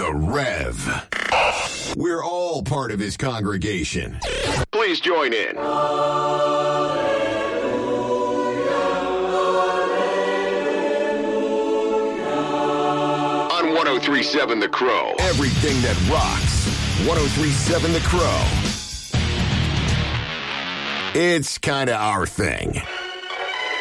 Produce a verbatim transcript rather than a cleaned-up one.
The Rev. We're all part of his congregation. Please join in. On one oh three point seven The Crow. Everything that rocks. one oh three point seven The Crow. It's kind of our thing.